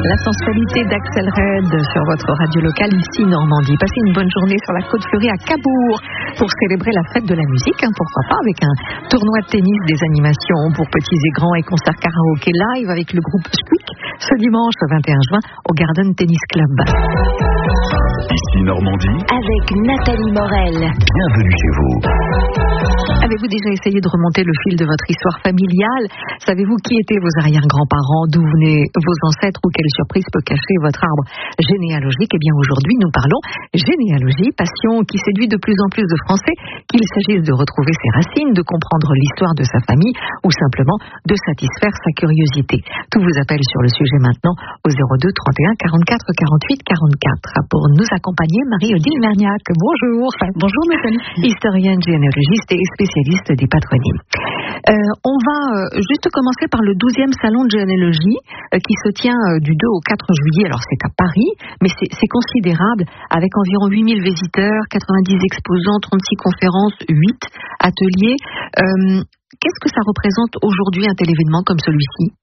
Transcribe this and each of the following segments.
La sensualité d'Axel Red sur votre radio locale ici Normandie. Passez une bonne journée sur la Côte Fleurie à Cabourg pour célébrer la fête de la musique, pourquoi pas, avec un tournoi de tennis, des animations pour petits et grands et concerts karaoké live avec le groupe Squeak ce dimanche 21 juin au Garden Tennis Club. Ici Normandie avec Nathalie Morel. Bienvenue chez vous. Avez-vous déjà essayé de remonter le fil de votre histoire familiale? Savez-vous qui étaient vos arrière-grands-parents, d'où venaient vos ancêtres ou quelle surprise peut cacher votre arbre généalogique? Eh bien aujourd'hui nous parlons généalogie, passion qui séduit de plus en plus de Français, qu'il s'agisse de retrouver ses racines, de comprendre l'histoire de sa famille ou simplement de satisfaire sa curiosité. Tout vous appelle sur le sujet maintenant au 02 31 44 48 44. Pour nous accompagner, Marie-Odile Merniac. Bonjour. Bonjour Nathalie. Historienne, généalogiste et spécialiste des patronymes. On va juste commencer par le 12e salon de généalogie qui se tient du 2 au 4 juillet. Alors c'est à Paris, mais c'est considérable avec environ 8000 visiteurs, 90 exposants, 36 conférences, 8 ateliers. Qu'est-ce que ça représente aujourd'hui un tel événement comme celui-ci?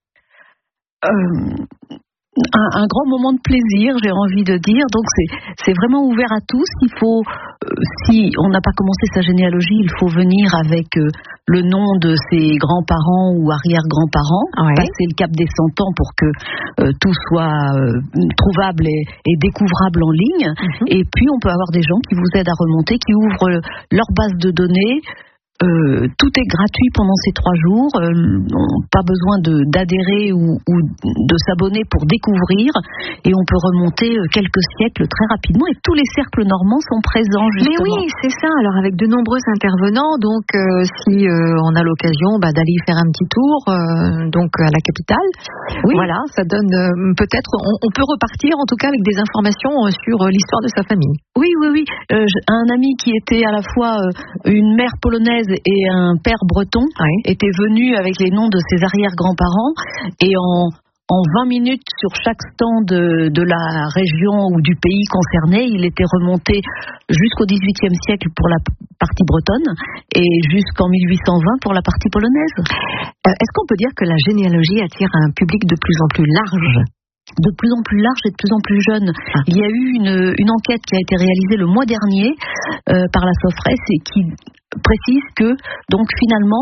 Un grand moment de plaisir, j'ai envie de dire. Donc c'est vraiment ouvert à tous. Il faut, si on n'a pas commencé sa généalogie, il faut venir avec le nom de ses grands-parents ou arrière-grands-parents, passer le cap des 100 ans pour que tout soit trouvable et découvrable en ligne. Et puis on peut avoir des gens qui vous aident à remonter, qui ouvrent leur base de données. Tout est gratuit pendant ces 3 jours, pas besoin d'adhérer ou de s'abonner pour découvrir, et on peut remonter quelques siècles très rapidement, et tous les cercles normands sont présents justement. Mais oui, c'est ça, alors avec de nombreux intervenants, donc si on a l'occasion d'aller y faire un petit tour donc à la capitale, voilà, ça donne peut-être, on peut repartir en tout cas avec des informations sur l'histoire de sa famille. Oui. Un ami qui était à la fois une mère polonaise et un père breton était venu avec les noms de ses arrière-grands-parents, et en 20 minutes sur chaque stand de la région ou du pays concerné, il était remonté jusqu'au XVIIIe siècle pour la partie bretonne et jusqu'en 1820 pour la partie polonaise. Est-ce qu'on peut dire que la généalogie attire un public de plus en plus large? De plus en plus large et de plus en plus jeune. Il y a eu une enquête qui a été réalisée le mois dernier par la Sofres et qui précise que donc finalement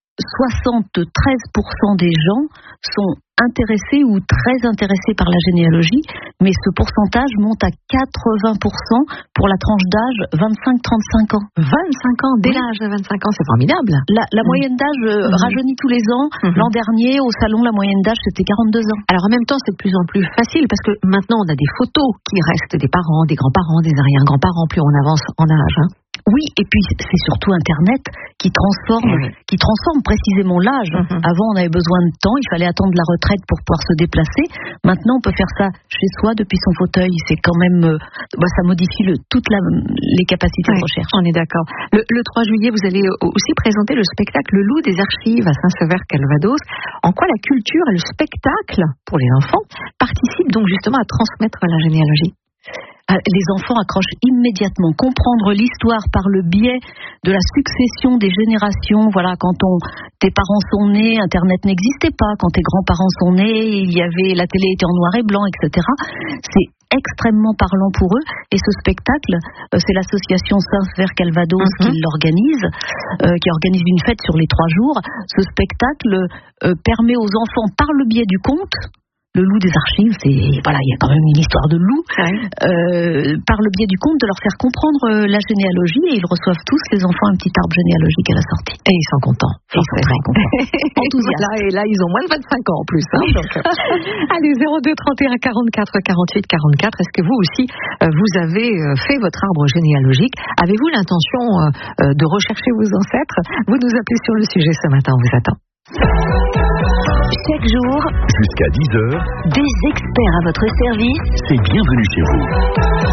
73% des gens sont intéressés ou très intéressés par la généalogie, mais ce pourcentage monte à 80% pour la tranche d'âge 25-35 ans. 25 ans, dès l'âge de 25 ans, c'est formidable. La moyenne d'âge rajeunit tous les ans. L'an dernier, au salon, la moyenne d'âge, c'était 42 ans. Alors en même temps, c'est de plus en plus facile, parce que maintenant, on a des photos qui restent des parents, des grands-parents, des arrière-grands-parents, plus on avance en âge. Oui, et puis c'est surtout Internet qui transforme précisément l'âge. Avant, on avait besoin de temps, il fallait attendre la retraite pour pouvoir se déplacer. Maintenant, on peut faire ça chez soi depuis son fauteuil. C'est quand même, ça modifie toutes les capacités de recherche. On est d'accord. Le 3 juillet, vous allez aussi présenter le spectacle Le Loup des Archives à Saint-Sever-Calvados. En quoi la culture et le spectacle pour les enfants participent donc justement à transmettre la généalogie? Les enfants accrochent immédiatement. Comprendre l'histoire par le biais de la succession des générations. Voilà, quand tes parents sont nés, Internet n'existait pas. Quand tes grands-parents sont nés, la télé était en noir et blanc, etc. C'est extrêmement parlant pour eux. Et ce spectacle, c'est l'association Saint-Sever-Calvados qui l'organise, qui organise une fête sur les 3 jours. Ce spectacle permet aux enfants, par le biais du conte, Le Loup des Archives, il y a quand même une histoire de loup, par le biais du conte, de leur faire comprendre la généalogie, et ils reçoivent tous, les enfants, un petit arbre généalogique à la sortie. Et ils sont contents. Ils sont très contents. Enthousiastes. Et là, ils ont moins de 25 ans en plus. Donc, allez, 02 31 44 48 44. Est-ce que vous aussi, vous avez fait votre arbre généalogique? Avez-vous l'intention de rechercher vos ancêtres? Vous nous appelez sur le sujet ce matin, on vous attend. Chaque jour, jusqu'à 10h, des experts à votre service. c'est bienvenue chez vous.